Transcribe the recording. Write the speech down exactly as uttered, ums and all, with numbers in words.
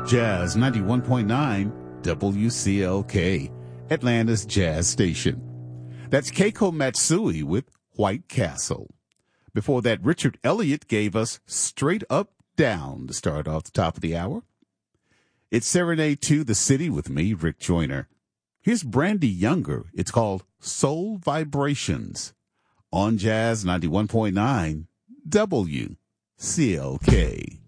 Jazz ninety-one point nine W C L K, Atlanta's jazz station. That's Keiko Matsui with White Castle. Before that, Richard Elliott gave us Straight Up Down to start off the top of the hour. It's Serenade to the City with me, Rick Joyner. Here's Brandy Younger. It's called Soul Vibrations on Jazz ninety-one point nine W C L K.